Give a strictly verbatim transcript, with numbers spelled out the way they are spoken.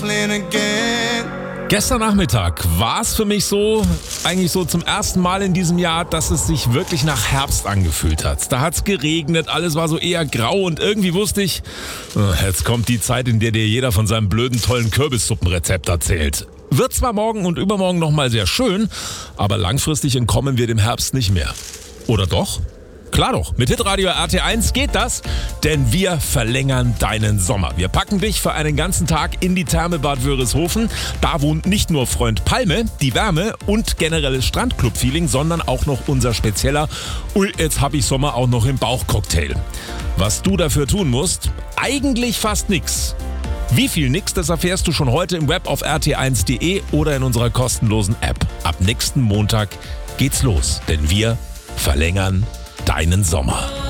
shuffling again. Gestern Nachmittag war es für mich so, eigentlich so zum ersten Mal in diesem Jahr, dass es sich wirklich nach Herbst angefühlt hat. Da hat es geregnet, alles war so eher grau und irgendwie wusste ich, jetzt kommt die Zeit, in der dir jeder von seinem blöden, tollen Kürbissuppenrezept erzählt. Wird zwar morgen und übermorgen nochmal sehr schön, aber langfristig entkommen wir dem Herbst nicht mehr. Oder doch? Klar doch, mit Hitradio R T eins geht das, denn wir verlängern deinen Sommer. Wir packen dich für einen ganzen Tag in die Therme Bad Wörishofen. Da wohnt nicht nur Freund Palme, die Wärme und generelles Strandclub-Feeling, sondern auch noch unser spezieller Ui, jetzt hab ich Sommer auch noch im Bauch-Cocktail. Was du dafür tun musst? Eigentlich fast nix. Wie viel nix, das erfährst du schon heute im Web auf r t eins punkt d e oder in unserer kostenlosen App. Ab nächsten Montag geht's los, denn wir verlängern deinen Sommer.